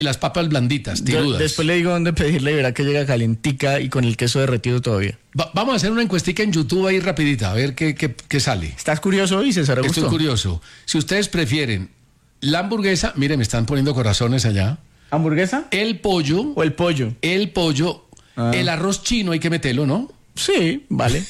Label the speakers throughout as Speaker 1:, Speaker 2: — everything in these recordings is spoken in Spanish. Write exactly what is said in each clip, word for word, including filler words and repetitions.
Speaker 1: Y las papas blanditas, tirudas.
Speaker 2: Yo después le digo dónde pedirle y verá que llega calentica y con el queso derretido todavía.
Speaker 1: Va, vamos a hacer una encuestica en YouTube ahí rapidita, a ver qué, qué, qué sale.
Speaker 2: ¿Estás curioso hoy, César Augusto?
Speaker 1: Estoy curioso. Si ustedes prefieren la hamburguesa, mire, me están poniendo corazones allá.
Speaker 2: ¿Hamburguesa?
Speaker 1: El pollo.
Speaker 2: ¿O el pollo?
Speaker 1: El pollo. Ah. El arroz chino hay que meterlo, ¿no?
Speaker 2: Sí, vale.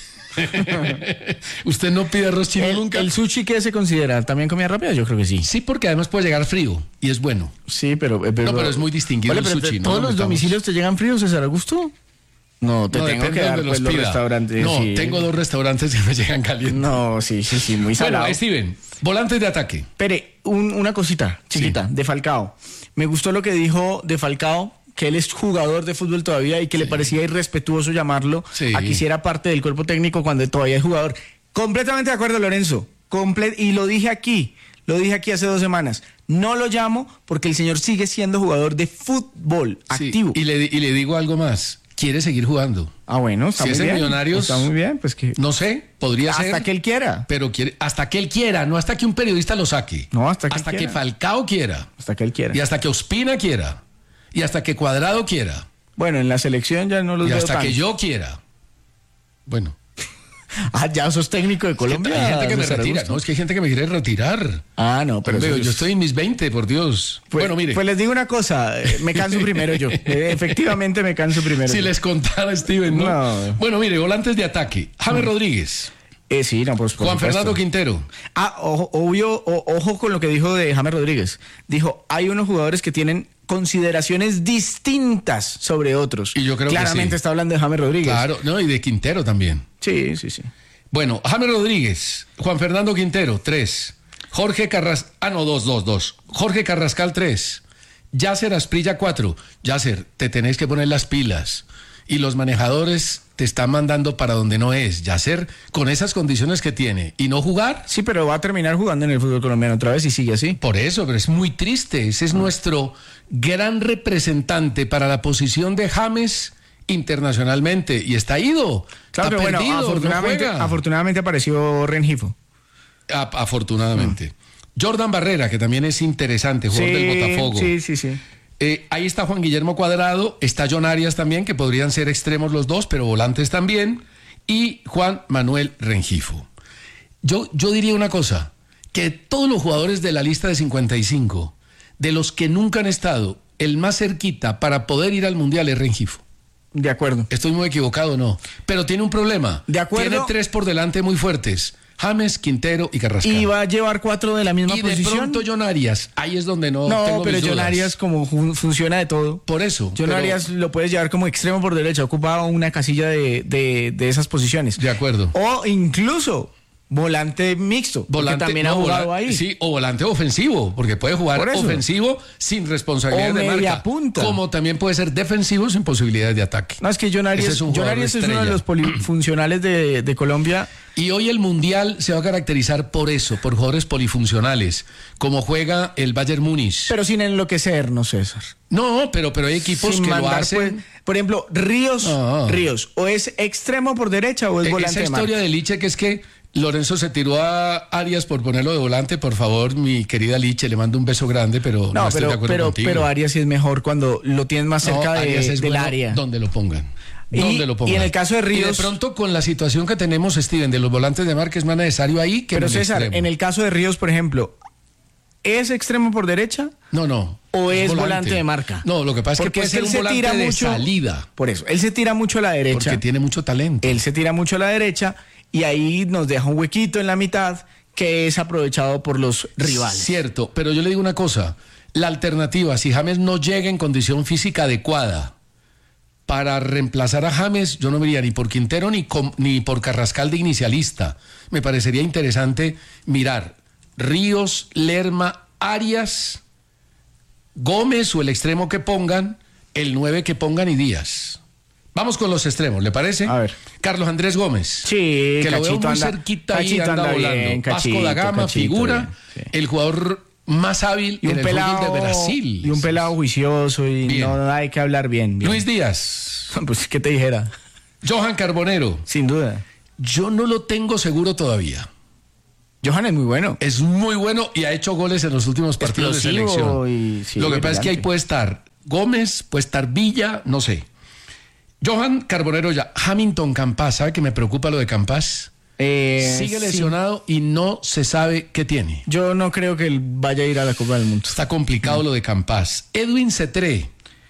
Speaker 1: ¿Usted no pide arroz chino
Speaker 2: el,
Speaker 1: nunca?
Speaker 2: ¿El sushi qué se considera? ¿También comida rápida? Yo creo que sí.
Speaker 1: Sí, porque además puede llegar frío y es bueno.
Speaker 2: Sí, pero... pero
Speaker 1: no, pero es muy distinguido vale, el sushi.
Speaker 2: ¿Todos
Speaker 1: no
Speaker 2: los domicilios te llegan fríos, César Augusto? No, te
Speaker 1: no,
Speaker 2: tengo que dar
Speaker 1: los,
Speaker 2: pues, los restaurantes.
Speaker 1: No,
Speaker 2: sí.
Speaker 1: tengo dos restaurantes que me llegan calientes.
Speaker 2: No, sí, sí, sí, muy salado.
Speaker 1: Bueno, Steven, volantes de ataque.
Speaker 2: Espere, un, una cosita chiquita, sí. de Falcao. Me gustó lo que dijo de Falcao, que él es jugador de fútbol todavía y que sí. le parecía irrespetuoso llamarlo sí. a que hiciera parte del cuerpo técnico cuando todavía es jugador. Completamente de acuerdo, Lorenzo. Comple- y lo dije aquí, lo dije aquí hace dos semanas. No lo llamo porque el señor sigue siendo jugador de fútbol sí. activo.
Speaker 1: Y le, y le digo algo más. Quiere seguir jugando.
Speaker 2: Ah, bueno, está
Speaker 1: si
Speaker 2: muy
Speaker 1: es
Speaker 2: bien.
Speaker 1: Millonarios,
Speaker 2: está muy bien, pues que...
Speaker 1: No sé, podría
Speaker 2: hasta
Speaker 1: ser.
Speaker 2: Hasta que él quiera.
Speaker 1: Pero quiere, hasta que él quiera, no hasta que un periodista lo saque.
Speaker 2: No, hasta que
Speaker 1: Hasta
Speaker 2: él
Speaker 1: que
Speaker 2: quiera.
Speaker 1: Falcao quiera.
Speaker 2: Hasta que él quiera.
Speaker 1: Y hasta que Ospina quiera. Y hasta que Cuadrado quiera.
Speaker 2: Bueno, en la selección ya no los
Speaker 1: y
Speaker 2: veo
Speaker 1: hasta
Speaker 2: tanto.
Speaker 1: que yo quiera. Bueno.
Speaker 2: Ah, ya sos técnico de Colombia.
Speaker 1: Hay gente que me retira.
Speaker 2: Augusto.
Speaker 1: No, es que hay gente que me quiere retirar.
Speaker 2: Ah, no, pero...
Speaker 1: Hombre,
Speaker 2: es...
Speaker 1: yo estoy en mis veinte, por Dios.
Speaker 2: Pues,
Speaker 1: bueno, mire.
Speaker 2: Pues les digo una cosa, me canso primero yo. Efectivamente me canso primero
Speaker 1: Si
Speaker 2: yo.
Speaker 1: les contara, Steven, ¿no?
Speaker 2: no.
Speaker 1: Bueno, mire, volantes de ataque. James mm. Rodríguez.
Speaker 2: Eh, sí, no, pues, por
Speaker 1: Juan
Speaker 2: supuesto.
Speaker 1: Fernando Quintero.
Speaker 2: Ah, ojo, obvio, o, ojo con lo que dijo de James Rodríguez. Dijo, hay unos jugadores que tienen consideraciones distintas sobre otros.
Speaker 1: Y yo creo
Speaker 2: Claramente
Speaker 1: que sí.
Speaker 2: está hablando de James Rodríguez.
Speaker 1: Claro, no, y de Quintero también.
Speaker 2: Sí, sí, sí.
Speaker 1: Bueno, James Rodríguez, Juan Fernando Quintero, tres. Jorge Carrascal, ah, no, dos, dos, dos. Jorge Carrascal, tres. Yasser Asprilla, cuatro. Yasser, te tenés que poner las pilas. Y los manejadores te están mandando para donde no es. Yasser, con esas condiciones que tiene. ¿Y no jugar?
Speaker 2: Sí, pero va a terminar jugando en el fútbol colombiano otra vez y sigue así.
Speaker 1: Por eso, pero es muy triste. Ese es ah. nuestro gran representante para la posición de James internacionalmente. Y está ido.
Speaker 2: Claro,
Speaker 1: está
Speaker 2: pero
Speaker 1: perdido,
Speaker 2: bueno, afortunadamente,
Speaker 1: no
Speaker 2: afortunadamente apareció Rengifo.
Speaker 1: A, afortunadamente. Mm. Jordan Barrera, que también es interesante, jugador
Speaker 2: sí,
Speaker 1: del Botafogo.
Speaker 2: Sí, sí, sí.
Speaker 1: Eh, ahí está Juan Guillermo Cuadrado, está John Arias también, que podrían ser extremos los dos, pero volantes también, y Juan Manuel Rengifo. Yo, yo diría una cosa, que todos los jugadores de la lista de cincuenta y cinco, de los que nunca han estado, el más cerquita para poder ir al Mundial es Rengifo.
Speaker 2: De acuerdo.
Speaker 1: ¿Estoy muy equivocado o no? Pero tiene un problema.
Speaker 2: De acuerdo.
Speaker 1: Tiene tres por delante muy fuertes. James, Quintero y Carrascal.
Speaker 2: Y va a llevar cuatro de la misma
Speaker 1: y
Speaker 2: posición.
Speaker 1: Y de pronto John Arias. Ahí es donde no,
Speaker 2: no
Speaker 1: tengo
Speaker 2: pero
Speaker 1: mis
Speaker 2: John
Speaker 1: dudas.
Speaker 2: Arias como fun- funciona de todo.
Speaker 1: Por eso.
Speaker 2: John
Speaker 1: pero...
Speaker 2: Arias lo puedes llevar como extremo por derecha. Ocupa una casilla de, de, de esas posiciones.
Speaker 1: De acuerdo.
Speaker 2: O incluso volante mixto. Volante también no, ha jugado
Speaker 1: vola-
Speaker 2: ahí.
Speaker 1: Sí, o volante ofensivo. Porque puede jugar ofensivo sin responsabilidad
Speaker 2: o
Speaker 1: de
Speaker 2: media
Speaker 1: marca.
Speaker 2: Punta.
Speaker 1: Como también puede ser defensivo sin posibilidades de ataque.
Speaker 2: No, es que John Arias, es, un John Arias es uno de los polifuncionales de, de Colombia.
Speaker 1: Y hoy el Mundial se va a caracterizar por eso, por jugadores polifuncionales, como juega el Bayern Múnich.
Speaker 2: Pero sin enloquecernos, César.
Speaker 1: No, pero, pero hay equipos
Speaker 2: sin
Speaker 1: que
Speaker 2: mandar,
Speaker 1: lo hacen.
Speaker 2: Pues, por ejemplo, Ríos,
Speaker 1: no.
Speaker 2: Ríos, o es extremo por derecha o es
Speaker 1: e-
Speaker 2: volante
Speaker 1: Esa historia
Speaker 2: de,
Speaker 1: de Liche, que es que Lorenzo se tiró a Arias por ponerlo de volante, por favor, mi querida Liche, le mando un beso grande, pero no,
Speaker 2: no
Speaker 1: estoy
Speaker 2: pero,
Speaker 1: de acuerdo
Speaker 2: pero,
Speaker 1: contigo.
Speaker 2: pero Arias sí es mejor cuando lo tienes más cerca
Speaker 1: no,
Speaker 2: de,
Speaker 1: es
Speaker 2: del
Speaker 1: bueno
Speaker 2: área.
Speaker 1: Donde lo pongan.
Speaker 2: Y,
Speaker 1: ¿Dónde lo pongan?
Speaker 2: y en el caso de Ríos.
Speaker 1: Y de pronto, con la situación que tenemos, Steven, de los volantes de marca, es más necesario ahí que
Speaker 2: Pero
Speaker 1: en el
Speaker 2: César,
Speaker 1: extremo.
Speaker 2: en el caso de Ríos, por ejemplo, ¿es extremo por derecha?
Speaker 1: No, no.
Speaker 2: ¿O es, es volante. volante de marca?
Speaker 1: No, lo que pasa
Speaker 2: Porque
Speaker 1: es que puede
Speaker 2: es
Speaker 1: ser un volante
Speaker 2: tira
Speaker 1: de
Speaker 2: mucho,
Speaker 1: salida.
Speaker 2: Por eso, él se tira mucho a la derecha.
Speaker 1: Porque tiene mucho talento.
Speaker 2: Él se tira mucho a la derecha y ahí nos deja un huequito en la mitad que es aprovechado por los rivales.
Speaker 1: Cierto, pero yo le digo una cosa. La alternativa, si James no llega en condición física adecuada para reemplazar a James, yo no me iría ni por Quintero ni, con, ni por Carrascal de inicialista. Me parecería interesante mirar Ríos, Lerma, Arias, Gómez o el extremo que pongan, el nueve que pongan y Díaz. Vamos con los extremos, ¿le parece?
Speaker 2: A ver.
Speaker 1: Carlos Andrés Gómez.
Speaker 2: Sí,
Speaker 1: que
Speaker 2: Cachito
Speaker 1: lo veo muy
Speaker 2: anda,
Speaker 1: cerquita
Speaker 2: Cachito
Speaker 1: ahí, anda,
Speaker 2: anda
Speaker 1: volando.
Speaker 2: Bien, Cachito,
Speaker 1: Vasco da Gama,
Speaker 2: Cachito,
Speaker 1: figura,
Speaker 2: bien, sí.
Speaker 1: el jugador más hábil
Speaker 2: y un
Speaker 1: en el
Speaker 2: pelado,
Speaker 1: fútbol de Brasil.
Speaker 2: Y un pelado juicioso y bien. no hay que hablar bien, bien.
Speaker 1: Luis Díaz.
Speaker 2: Pues, ¿qué te dijera?
Speaker 1: Johan Carbonero.
Speaker 2: Sin duda.
Speaker 1: Yo no lo tengo seguro todavía.
Speaker 2: Johan es muy bueno.
Speaker 1: Es muy bueno y ha hecho goles en los últimos partidos Explosivo de selección.
Speaker 2: Y, sí,
Speaker 1: Lo que
Speaker 2: brillante.
Speaker 1: pasa es que ahí puede estar Gómez, puede estar Villa, no sé. Johan Carbonero ya. Hamilton Campas, ¿sabe que me preocupa lo de Campas?
Speaker 2: Eh,
Speaker 1: Sigue lesionado sí. y no se sabe qué tiene.
Speaker 2: Yo no creo que él vaya a ir a la Copa del Mundo.
Speaker 1: Está complicado no. lo de Campas. Edwin Cetré.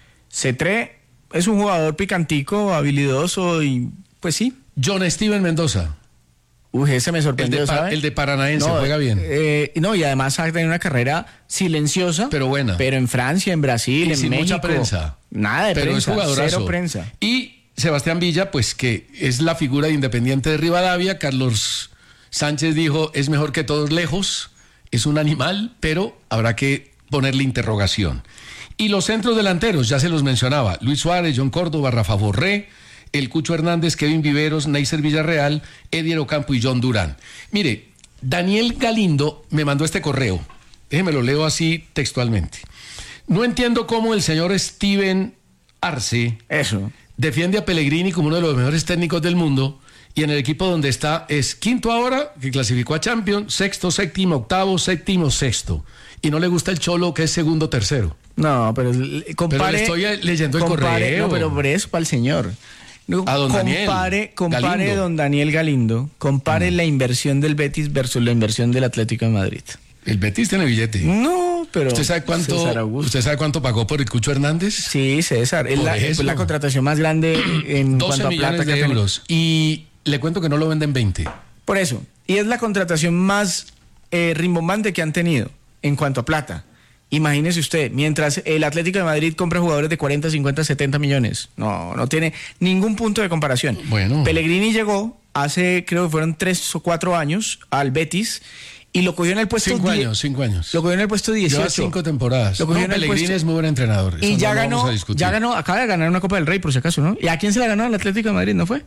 Speaker 2: Cetré es un jugador picantico, habilidoso y pues sí.
Speaker 1: John Steven Mendoza.
Speaker 2: Uy, ese me sorprendió,
Speaker 1: el de,
Speaker 2: ¿sabes?
Speaker 1: El de Paranaense,
Speaker 2: no,
Speaker 1: juega bien.
Speaker 2: Eh, no, y además ha tenido una carrera silenciosa.
Speaker 1: Pero buena.
Speaker 2: Pero en Francia, en Brasil,
Speaker 1: y
Speaker 2: en
Speaker 1: sin
Speaker 2: México.
Speaker 1: mucha prensa.
Speaker 2: Nada de
Speaker 1: pero
Speaker 2: prensa,
Speaker 1: es jugadorazo.
Speaker 2: Cero prensa.
Speaker 1: Y Sebastián Villa, pues que es la figura de Independiente de Rivadavia. Carlos Sánchez dijo, es mejor que todos lejos. Es un animal, pero habrá que ponerle interrogación. Y los centros delanteros, ya se los mencionaba. Luis Suárez, John Córdoba, Rafa Borré, el Cucho Hernández, Kevin Viveros, Neisser Villarreal, Edier Ocampo y John Durán. Mire, Daniel Galindo me mandó este correo. Déjeme lo leo así textualmente. No entiendo cómo el señor Steven Arce
Speaker 2: Eso.
Speaker 1: defiende a Pellegrini como uno de los mejores técnicos del mundo y en el equipo donde está es quinto ahora, que clasificó a Champions, sexto, séptimo, octavo, séptimo, sexto. Y no le gusta el Cholo, que es segundo, tercero.
Speaker 2: No, pero compare...
Speaker 1: Pero le estoy leyendo el
Speaker 2: compare,
Speaker 1: correo.
Speaker 2: No, pero por eso, para el señor. No,
Speaker 1: a don
Speaker 2: compare,
Speaker 1: Daniel
Speaker 2: compare
Speaker 1: Galindo.
Speaker 2: don Daniel Galindo, compare mm. la inversión del Betis versus la inversión del Atlético de Madrid.
Speaker 1: El Betis tiene billete.
Speaker 2: No, pero
Speaker 1: ¿Usted sabe cuánto, ¿usted sabe cuánto pagó por el Cucho Hernández?
Speaker 2: Sí, César. Es la, es la contratación más grande en cuanto a plata
Speaker 1: de
Speaker 2: que
Speaker 1: euros. Y le cuento que no lo venden veinte.
Speaker 2: Por eso. Y es la contratación más eh, rimbombante que han tenido en cuanto a plata. Imagínese usted, mientras el Atlético de Madrid compra jugadores de cuarenta, cincuenta, setenta millones. No, no tiene ningún punto de comparación.
Speaker 1: Bueno.
Speaker 2: Pellegrini llegó hace, creo que fueron tres o cuatro años al Betis y lo cogió en el puesto...
Speaker 1: Cinco años, cinco años.
Speaker 2: Lo cogió en el puesto dieciocho.
Speaker 1: Lleva cinco temporadas.
Speaker 2: Lo cogió
Speaker 1: no,
Speaker 2: en el
Speaker 1: Pellegrini
Speaker 2: puesto...
Speaker 1: es muy buen entrenador.
Speaker 2: Y
Speaker 1: Eso
Speaker 2: ya
Speaker 1: no
Speaker 2: ganó,
Speaker 1: vamos a discutir.
Speaker 2: ya ganó, acaba de ganar una Copa del Rey, por si acaso, ¿no? ¿Y a quién se la ganó al Atlético de Madrid, no fue?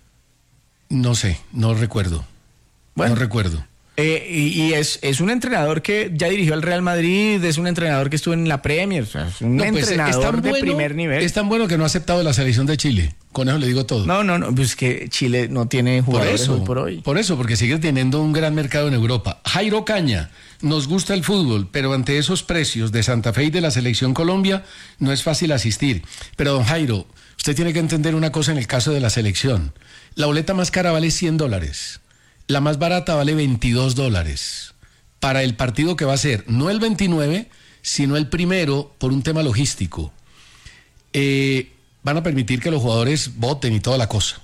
Speaker 1: No sé, no recuerdo. Bueno. No recuerdo.
Speaker 2: Eh, y y es, es un entrenador que ya dirigió al Real Madrid, es un entrenador que estuvo en la Premier, o sea, es un no, pues entrenador de bueno, primer nivel.
Speaker 1: Es tan bueno que no ha aceptado la selección de Chile. Con eso le digo todo.
Speaker 2: No, no, no, pues que Chile no tiene jugadores
Speaker 1: por eso,
Speaker 2: hoy por hoy.
Speaker 1: Por eso, porque sigue teniendo un gran mercado en Europa. Jairo Caña, nos gusta el fútbol, pero ante esos precios de Santa Fe y de la selección Colombia, no es fácil asistir. Pero don Jairo, usted tiene que entender una cosa en el caso de la selección. La boleta más cara vale cien dólares. La más barata vale veintidós dólares para el partido que va a ser, no el veintinueve, sino el primero por un tema logístico. Eh, van a permitir que los jugadores voten y toda la cosa.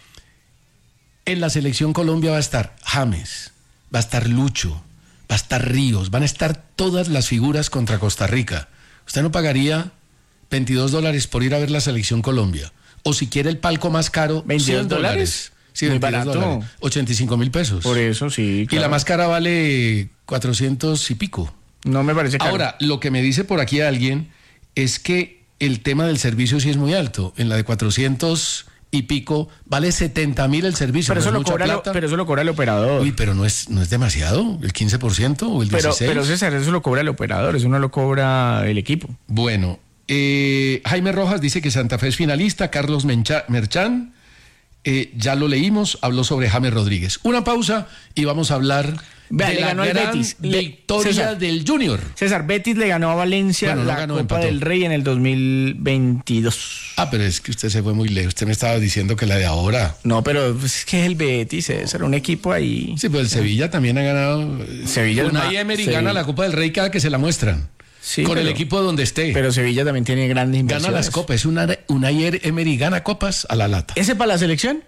Speaker 1: En la selección Colombia va a estar James, va a estar Lucho, va a estar Ríos, van a estar todas las figuras contra Costa Rica. Usted no pagaría veintidós dólares por ir a ver la selección Colombia. O si quiere el palco más caro,
Speaker 2: veintidós dólares.
Speaker 1: Sí, muy barato. Dólares, ochenta y cinco mil pesos.
Speaker 2: Por eso, sí.
Speaker 1: Claro. Y la más cara vale cuatrocientos y pico.
Speaker 2: No me parece caro.
Speaker 1: Ahora, lo que me dice por aquí alguien es que el tema del servicio sí es muy alto. En la de cuatrocientos y pico vale setenta mil el servicio.
Speaker 2: Pero,
Speaker 1: no
Speaker 2: eso
Speaker 1: es
Speaker 2: lo
Speaker 1: mucha
Speaker 2: cobra
Speaker 1: plata.
Speaker 2: Lo, pero eso lo cobra el operador.
Speaker 1: Uy, pero no es, no es demasiado, el quince por ciento o el dieciséis por ciento.
Speaker 2: Pero, pero César, eso lo cobra el operador, eso no lo cobra el equipo.
Speaker 1: Bueno, eh, Jaime Rojas dice que Santa Fe es finalista, Carlos Mencha, Merchán. Eh, ya lo leímos, habló sobre James Rodríguez. Una pausa y vamos a hablar
Speaker 2: Vea,
Speaker 1: de
Speaker 2: le
Speaker 1: la
Speaker 2: ganó
Speaker 1: gran
Speaker 2: Betis.
Speaker 1: victoria
Speaker 2: César,
Speaker 1: del Junior.
Speaker 2: César, Betis le ganó a Valencia
Speaker 1: bueno, no
Speaker 2: la
Speaker 1: ganó,
Speaker 2: Copa
Speaker 1: empató.
Speaker 2: del Rey en el dos mil veintidós.
Speaker 1: Ah, pero es que usted se fue muy lejos. Usted me estaba diciendo que la de ahora.
Speaker 2: No, pero pues, es que es el Betis, César, un equipo ahí.
Speaker 1: Sí, pues el Sevilla también ha ganado.
Speaker 2: Sevilla
Speaker 1: Unai Emery gana la Copa del Rey cada que se la muestran.
Speaker 2: Sí,
Speaker 1: con
Speaker 2: pero,
Speaker 1: el equipo donde esté.
Speaker 2: Pero Sevilla también tiene grandes inversiones.
Speaker 1: Gana las copas. Es una, Unai Emery gana copas a la lata.
Speaker 2: ¿Ese para la selección?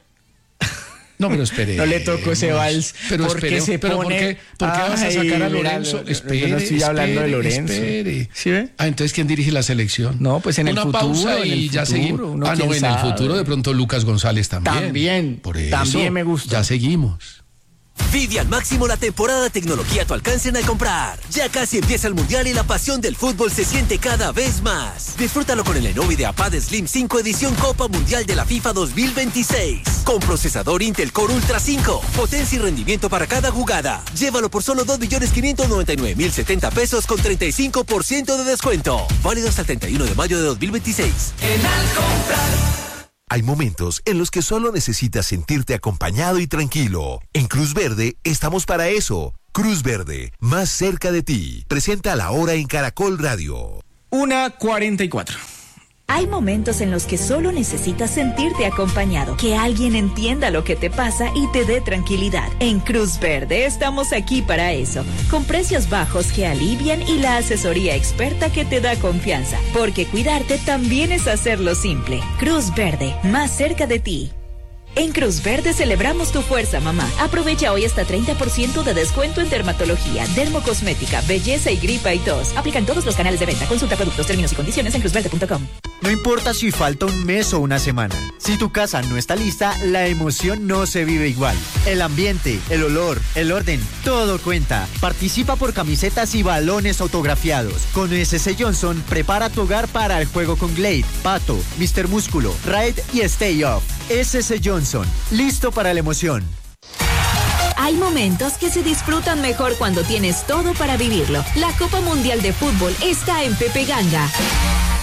Speaker 1: No, pero espere.
Speaker 2: No le tocó ese vals.
Speaker 1: Pero
Speaker 2: porque
Speaker 1: espere,
Speaker 2: se
Speaker 1: pero
Speaker 2: pone...
Speaker 1: ¿por qué, ¿por qué vas a sacar a Lorenzo?
Speaker 2: Mira,
Speaker 1: espere,
Speaker 2: no estoy hablando
Speaker 1: espere,
Speaker 2: de Lorenzo.
Speaker 1: Espere.
Speaker 2: ¿Sí ve?
Speaker 1: Ah, entonces ¿quién dirige la selección?
Speaker 2: No, pues en
Speaker 1: Una
Speaker 2: el futuro.
Speaker 1: pausa
Speaker 2: en
Speaker 1: y
Speaker 2: el
Speaker 1: ya
Speaker 2: futuro,
Speaker 1: seguimos.
Speaker 2: uno
Speaker 1: Ah, no, en
Speaker 2: sabe.
Speaker 1: el futuro de pronto Lucas González también.
Speaker 2: También.
Speaker 1: Por eso.
Speaker 2: También me gusta.
Speaker 1: Ya seguimos.
Speaker 3: Vive al máximo la temporada de tecnología a tu alcance en Alcomprar. Ya casi empieza el Mundial y la pasión del fútbol se siente cada vez más. Disfrútalo con el Lenovo IdeaPad Slim cinco edición Copa Mundial de la FIFA dos mil veintiséis. Con procesador Intel Core Ultra cinco. Potencia y rendimiento para cada jugada. Llévalo por solo dos millones quinientos noventa y nueve mil setenta pesos con treinta y cinco por ciento de descuento. Válido hasta el treinta y uno de mayo de dos mil veintiséis.
Speaker 4: En Alcomprar. Hay momentos en los que solo necesitas sentirte acompañado y tranquilo. En Cruz Verde estamos para eso. Cruz Verde, más cerca de ti. Presenta La Hora en Caracol Radio.
Speaker 2: una cuarenta y cuatro.
Speaker 5: Hay momentos en los que solo necesitas sentirte acompañado, que alguien entienda lo que te pasa y te dé tranquilidad. En Cruz Verde estamos aquí para eso, con precios bajos que alivian y la asesoría experta que te da confianza, porque cuidarte también es hacerlo simple. Cruz Verde, más cerca de ti. En Cruz Verde celebramos tu fuerza, mamá. Aprovecha hoy hasta treinta por ciento de descuento en dermatología, dermocosmética, belleza y gripa y tos. Aplican todos los canales de venta. Consulta productos, términos y condiciones en cruz verde punto com.
Speaker 6: No importa si falta un mes o una semana. Si tu casa no está lista, la emoción no se vive igual. El ambiente, el olor, el orden, todo cuenta. Participa por camisetas y balones autografiados. Con S C Johnson, prepara tu hogar para el juego con Glade, Pato, mister Músculo, Raid y Stay Off. S C Johnson, listo para la emoción.
Speaker 5: Hay momentos que se disfrutan mejor cuando tienes todo para vivirlo. La Copa Mundial de Fútbol está en Pepe Ganga.